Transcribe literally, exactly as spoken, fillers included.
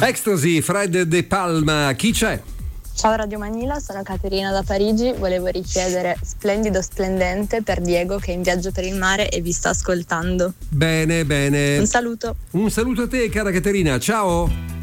Ecstasy, Fred De Palma, chi c'è? Ciao Radio Manila, sono Caterina da Parigi, volevo richiedere Splendido Splendente per Diego che è in viaggio per il mare e vi sta ascoltando. Bene, bene. Un saluto. Un saluto a te, cara Caterina, ciao.